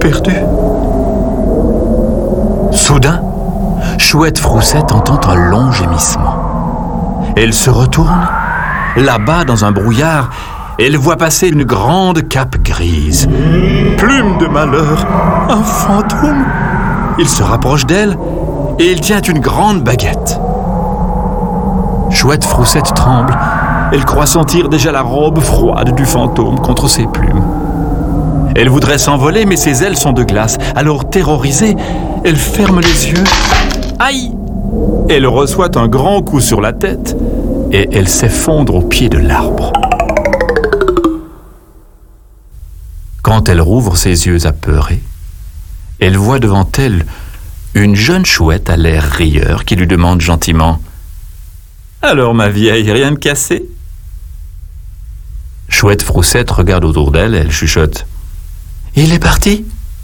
perdu. Soudain, Chouette Froussette entend un long gémissement. Elle se retourne. Là-bas, dans un brouillard, elle voit passer une grande cape grise. Plume de malheur, un fantôme. Il se rapproche d'elle et il tient une grande baguette. Chouette Froussette tremble. Elle croit sentir déjà la robe froide du fantôme contre ses plumes. Elle voudrait s'envoler, mais ses ailes sont de glace. Alors, terrorisée, elle ferme les yeux. Aïe! Elle reçoit un grand coup sur la tête et elle s'effondre au pied de l'arbre. Quand elle rouvre ses yeux apeurés, elle voit devant elle une jeune chouette à l'air rieur qui lui demande gentiment « Alors, ma vieille, rien de cassé ?» Chouette Froussette regarde autour d'elle et elle chuchote « Il est parti ?»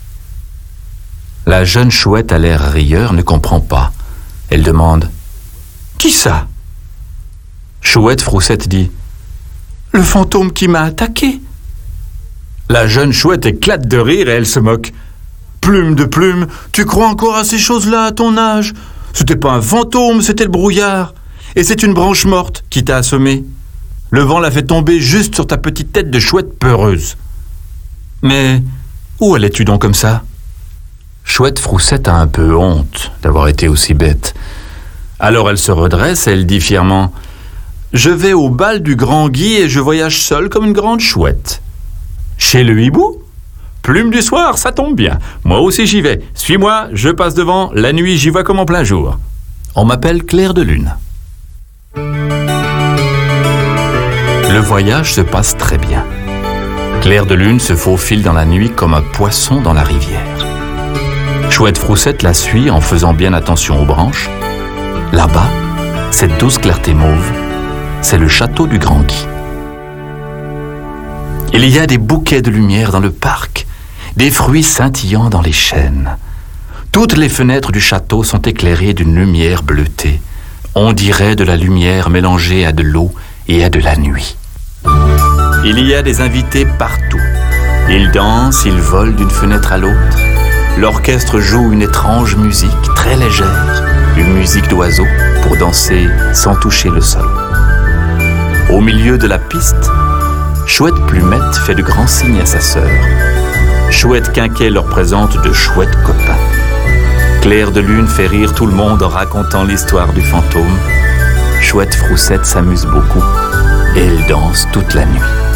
La jeune chouette à l'air rieur ne comprend pas. Elle demande « Qui ça ?» Chouette Froussette dit « Le fantôme qui m'a attaqué. » La jeune chouette éclate de rire et elle se moque. « Plume de plume, tu crois encore à ces choses-là à ton âge? C'était pas un fantôme, c'était le brouillard. Et c'est une branche morte qui t'a assommé. Le vent l'a fait tomber juste sur ta petite tête de chouette peureuse. Mais où allais-tu donc comme ça ?» Chouette Froussette a un peu honte d'avoir été aussi bête. Alors elle se redresse et elle dit fièrement « Je vais au bal du Grand Guy et je voyage seule comme une grande chouette. » Chez le hibou ? Plume du soir, ça tombe bien. Moi aussi j'y vais. Suis-moi, je passe devant. La nuit, j'y vois comme en plein jour. On m'appelle Clair de Lune. Le voyage se passe très bien. Clair de Lune se faufile dans la nuit comme un poisson dans la rivière. Chouette Froussette la suit en faisant bien attention aux branches. Là-bas, cette douce clarté mauve, c'est le château du Grand Guy. Il y a des bouquets de lumière dans le parc, des fruits scintillants dans les chênes. Toutes les fenêtres du château sont éclairées d'une lumière bleutée. On dirait de la lumière mélangée à de l'eau et à de la nuit. Il y a des invités partout. Ils dansent, ils volent d'une fenêtre à l'autre. L'orchestre joue une étrange musique très légère, une musique d'oiseaux pour danser sans toucher le sol. Au milieu de la piste, Chouette Plumette fait de grands signes à sa sœur. Chouette Quinquet leur présente de chouettes copains. Clair de Lune fait rire tout le monde en racontant l'histoire du fantôme. Chouette Froussette s'amuse beaucoup et elle danse toute la nuit.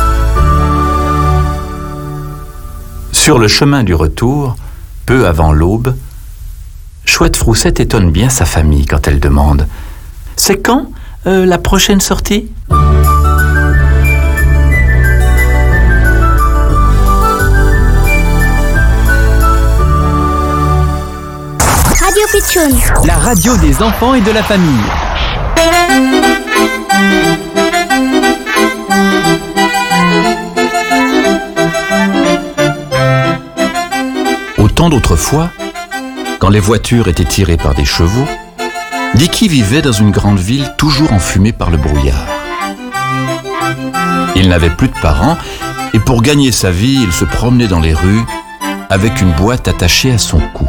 Sur le chemin du retour, peu avant l'aube, Chouette Froussette étonne bien sa famille quand elle demande « C'est quand la prochaine sortie ?» Radio Pitchoun, la radio des enfants et de la famille. Au temps d'autrefois, quand les voitures étaient tirées par des chevaux, Dicky vivait dans une grande ville toujours enfumée par le brouillard. Il n'avait plus de parents et pour gagner sa vie, il se promenait dans les rues avec une boîte attachée à son cou.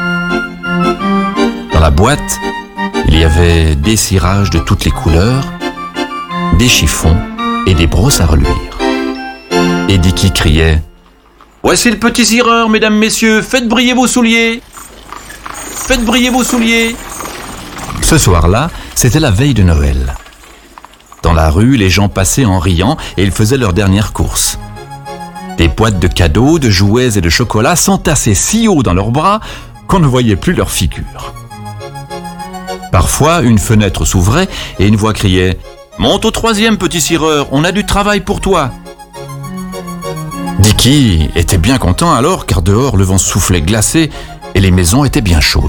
Dans la boîte, il y avait des cirages de toutes les couleurs, des chiffons et des brosses à reluire. Et Dicky criait « Voici le petit cireur, mesdames, messieurs, faites briller vos souliers! Faites briller vos souliers !» Ce soir-là, c'était la veille de Noël. Dans la rue, les gens passaient en riant et ils faisaient leurs dernières courses. Des boîtes de cadeaux, de jouets et de chocolat s'entassaient si haut dans leurs bras qu'on ne voyait plus leur figure. Parfois, une fenêtre s'ouvrait et une voix criait « Monte au 3e, petit cireur, on a du travail pour toi !» Dicky était bien content alors, car dehors le vent soufflait glacé et les maisons étaient bien chaudes.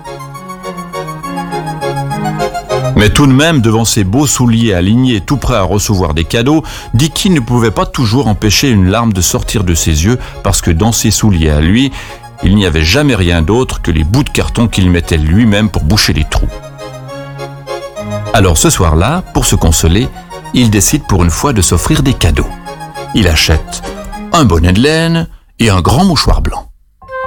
Mais tout de même, devant ses beaux souliers alignés tout prêts à recevoir des cadeaux, Dicky ne pouvait pas toujours empêcher une larme de sortir de ses yeux parce que dans ses souliers à lui, il n'y avait jamais rien d'autre que les bouts de carton qu'il mettait lui-même pour boucher les trous. Alors ce soir-là, pour se consoler, il décide pour une fois de s'offrir des cadeaux. Il achète un bonnet de laine et un grand mouchoir blanc.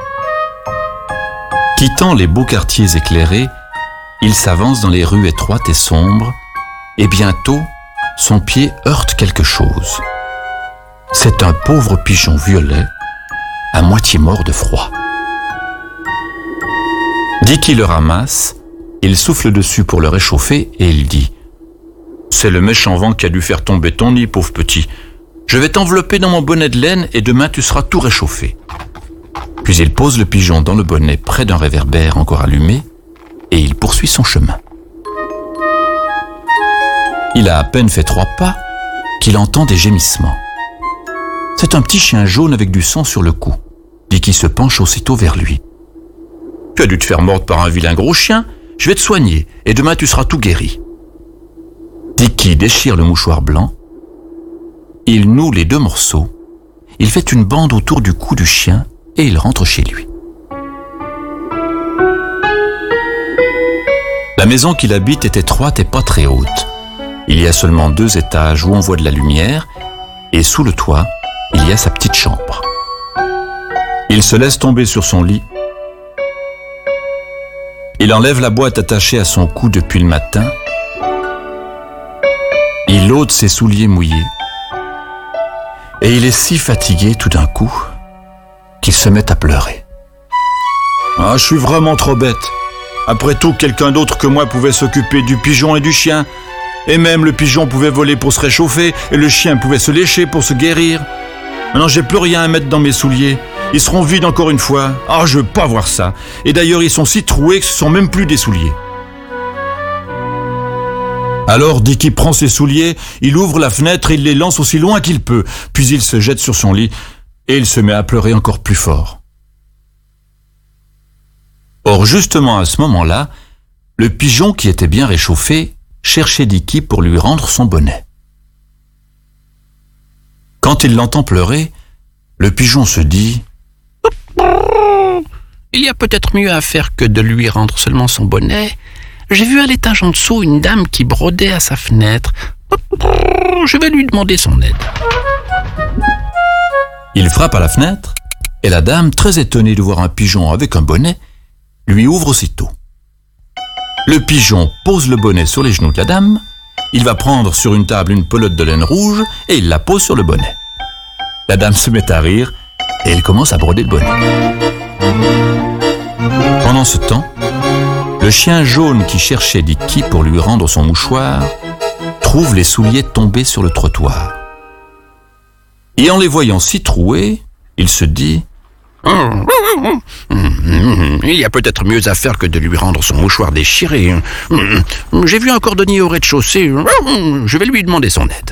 Quittant les beaux quartiers éclairés, il s'avance dans les rues étroites et sombres, et bientôt, son pied heurte quelque chose. C'est un pauvre pigeon violet, à moitié mort de froid. Dicky le ramasse, il souffle dessus pour le réchauffer et il dit « C'est le méchant vent qui a dû faire tomber ton nid, pauvre petit. Je vais t'envelopper dans mon bonnet de laine et demain tu seras tout réchauffé. » Puis il pose le pigeon dans le bonnet près d'un réverbère encore allumé et il poursuit son chemin. Il a à peine fait 3 pas qu'il entend des gémissements. C'est un petit chien jaune avec du sang sur le cou. Dicky se penche aussitôt vers lui. « Tu as dû te faire mordre par un vilain gros chien. Je vais te soigner et demain tu seras tout guéri. » Dicky déchire le mouchoir blanc. Il noue les 2 morceaux. Il fait une bande autour du cou du chien et il rentre chez lui. La maison qu'il habite est étroite et pas très haute. Il y a seulement 2 étages où on voit de la lumière et sous le toit, il y a sa petite chambre. Il se laisse tomber sur son lit. Il enlève la boîte attachée à son cou depuis le matin. Il ôte ses souliers mouillés. Et il est si fatigué tout d'un coup qu'il se met à pleurer. « Ah, je suis vraiment trop bête. Après tout, quelqu'un d'autre que moi pouvait s'occuper du pigeon et du chien. Et même le pigeon pouvait voler pour se réchauffer et le chien pouvait se lécher pour se guérir. Maintenant, j'ai plus rien à mettre dans mes souliers. Ils seront vides encore une fois. Ah, je veux pas voir ça. Et d'ailleurs, ils sont si troués que ce sont même plus des souliers. » Alors Dicky prend ses souliers, il ouvre la fenêtre et il les lance aussi loin qu'il peut. Puis il se jette sur son lit et il se met à pleurer encore plus fort. Or, justement à ce moment-là, le pigeon qui était bien réchauffé cherchait Dicky pour lui rendre son bonnet. Quand il l'entend pleurer, le pigeon se dit « Il y a peut-être mieux à faire que de lui rendre seulement son bonnet. J'ai vu à l'étage en dessous une dame qui brodait à sa fenêtre. Je vais lui demander son aide. » Il frappe à la fenêtre et la dame, très étonnée de voir un pigeon avec un bonnet, lui ouvre aussitôt. Le pigeon pose le bonnet sur les genoux de la dame, il va prendre sur une table une pelote de laine rouge et il la pose sur le bonnet. La dame se met à rire et elle commence à broder le bonnet. Pendant ce temps, le chien jaune qui cherchait Dicky pour lui rendre son mouchoir trouve les souliers tombés sur le trottoir. Et en les voyant si troués, il se dit « Il y a peut-être mieux à faire que de lui rendre son mouchoir déchiré. J'ai vu un cordonnier au rez-de-chaussée. Je vais lui demander son aide. »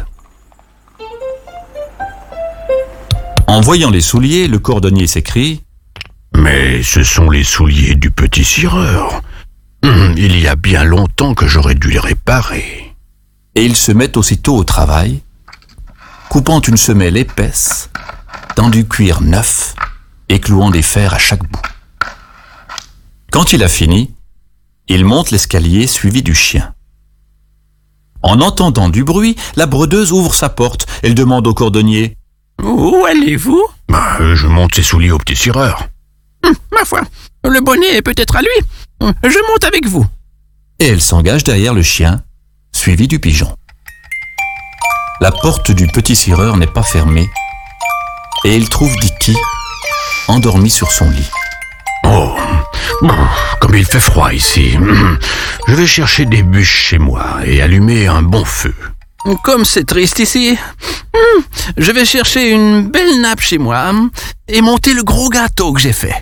En voyant les souliers, le cordonnier s'écrie « Mais ce sont les souliers du petit cireur. Il y a bien longtemps que j'aurais dû les réparer. » Et il se met aussitôt au travail, coupant une semelle épaisse dans du cuir neuf et clouant des fers à chaque bout. Quand il a fini, il monte l'escalier suivi du chien. En entendant du bruit, la brodeuse ouvre sa porte. Elle demande au cordonnier « Où allez-vous ?»« Je monte ses souliers au petit cireur. »« Ma foi, le bonnet est peut-être à lui. Je monte avec vous. » Et elle s'engage derrière le chien, suivi du pigeon. La porte du petit cireur n'est pas fermée et il trouve Dicky endormi sur son lit. « Oh, comme il fait froid ici. Je vais chercher des bûches chez moi et allumer un bon feu. Comme c'est triste ici, je vais chercher une belle nappe chez moi et monter le gros gâteau que j'ai fait.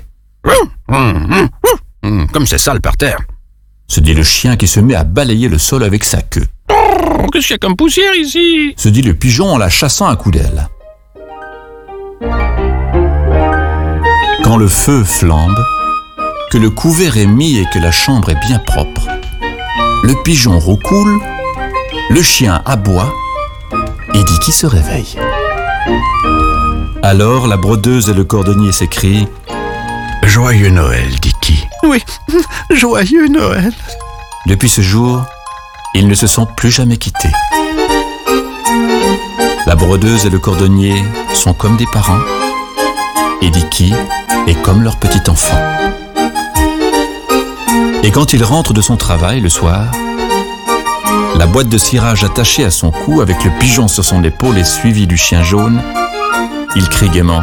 Comme c'est sale par terre. » se dit le chien qui se met à balayer le sol avec sa queue. « Qu'est-ce qu'il y a comme poussière ici ?» se dit le pigeon en la chassant à coups d'aile. Quand le feu flambe, que le couvert est mis et que la chambre est bien propre, le pigeon roucoule, le chien aboie et Dicky se réveille. Alors la brodeuse et le cordonnier s'écrient « Joyeux Noël, Dicky !»« Oui, joyeux Noël !» Depuis ce jour, ils ne se sont plus jamais quittés. La brodeuse et le cordonnier sont comme des parents et Dicky est comme leur petit enfant. Et quand il rentre de son travail le soir, la boîte de cirage attachée à son cou avec le pigeon sur son épaule et suivi du chien jaune, il crie gaiement :